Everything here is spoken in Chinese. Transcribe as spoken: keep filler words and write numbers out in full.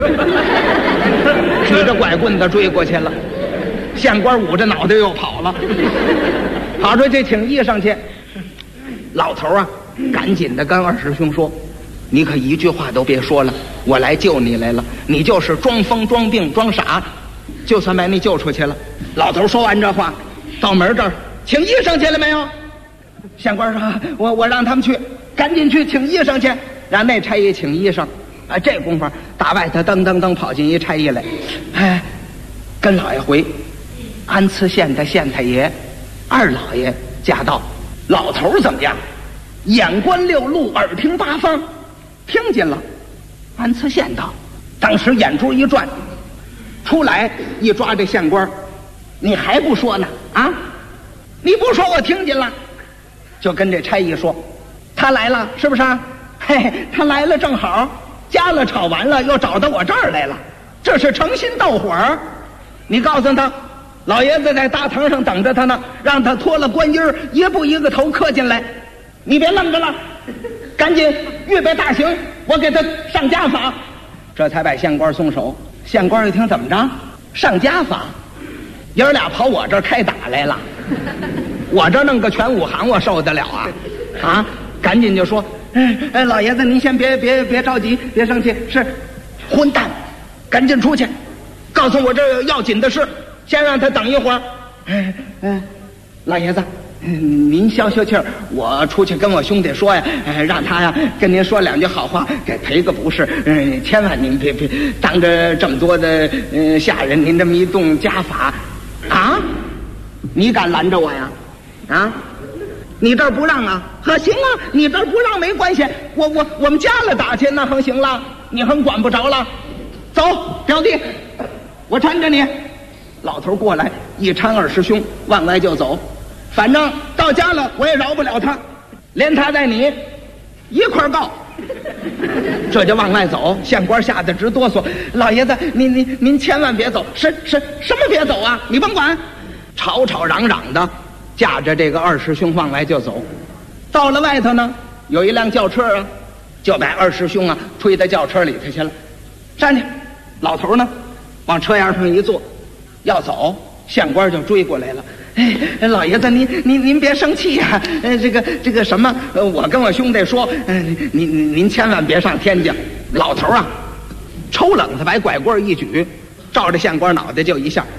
举着拐棍子追过去了。县官捂着脑袋又跑了，跑出去请医生去。老头啊，赶紧的跟二师兄说：“你可一句话都别说了，我来救你来了。你就是装疯装病装傻，就算把你救出去了。”老头说完这话，到门这儿请医生去了没有？县官说：“我我让他们去，赶紧去请医生去。”让那差役请医生。哎，这功夫打外头噔噔噔跑进一差役来，哎，跟老爷回，安慈县的县太爷二老爷驾到。老头怎么样？眼观六路，耳听八方，听见了安慈县道。当时眼珠一转，出来一抓这县官，你还不说呢？啊，你不说我听见了。就跟这差役说，他来了是不是？嘿，他来了正好，加了炒完了又找到我这儿来了，这是诚心斗火儿。你告诉他，老爷子在大堂上等着他呢，让他脱了官衣儿，一步一个头磕进来。你别愣着了，赶紧预备大刑，我给他上家法。这才把县官松手。县官一听，怎么着？上家法？爷儿俩跑我这儿开打来了，我这弄个全武行，我受得了啊？啊！赶紧就说，哎哎，老爷子您先别别别着急，别生气，是混蛋，赶紧出去，告诉我这要紧的事，先让他等一会儿。哎哎，老爷子，您消消气儿，我出去跟我兄弟说呀，哎，让他呀跟您说两句好话，给赔个不是。嗯，千万您别别当着这么多的嗯下人，您这么一动家法啊，你敢拦着我呀？啊？你这儿不让啊？呵，行啊，你这儿不让没关系，我我我们加了打去，那横行了，你横管不着了。走，表弟，我搀着你。老头过来一搀二师兄，往外就走。反正到家了，我也饶不了他，连他带你一块儿告。这就往外走，县官吓得直哆嗦。老爷子，您您您千万别走，是是什么别走啊？你甭管，吵吵嚷嚷的。驾着这个二师兄往外就走，到了外头呢，有一辆轿车啊，就把二师兄啊推到轿车里头去了。站去，老头呢，往车沿上一坐，要走，县官就追过来了。哎，老爷子，您您您别生气呀、啊！呃，这个这个什么，呃，我跟我兄弟说，嗯、呃，您您您千万别上天去。老头啊，抽冷子把拐棍一举，照着县官脑袋就一下，